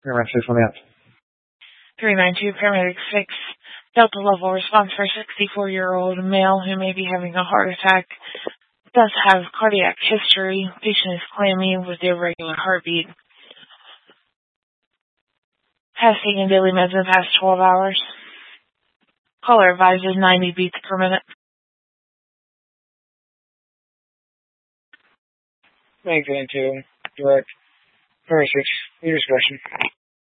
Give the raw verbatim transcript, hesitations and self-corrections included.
Paramedic six, let me out. three nine two, Paramedic six, Delta level response for a sixty-four-year-old male who may be having a heart attack. Does have cardiac history. Patient is clammy with irregular heartbeat. Has taken daily meds in the past twelve hours. Caller advises ninety beats per minute. Thank you, direct. Paramedic six, your discretion.